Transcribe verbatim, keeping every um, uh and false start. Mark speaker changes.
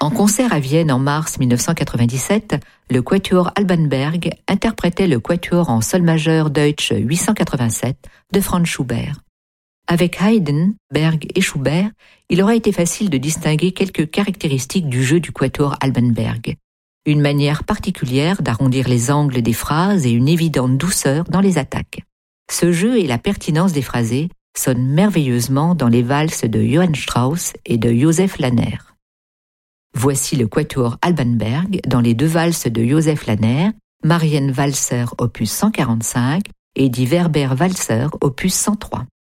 Speaker 1: En concert à Vienne en mars mille neuf cent quatre-vingt-dix-sept, le Quatuor Alban Berg interprétait le Quatuor en sol majeur Deutsch huit cent quatre-vingt-sept de Franz Schubert. Avec Haydn, Berg et Schubert, il aurait été facile de distinguer quelques caractéristiques du jeu du Quatuor Alban Berg. Une manière particulière d'arrondir les angles des phrases et une évidente douceur dans les attaques. Ce jeu et la pertinence des phrasés sonnent merveilleusement dans les valses de Johann Strauss et de Joseph Lahner. Voici le Quatuor Alban Berg dans les deux valses de Joseph Lahner, Marienwalzer opus cent quarante-cinq et Die Werber Walzer opus cent trois.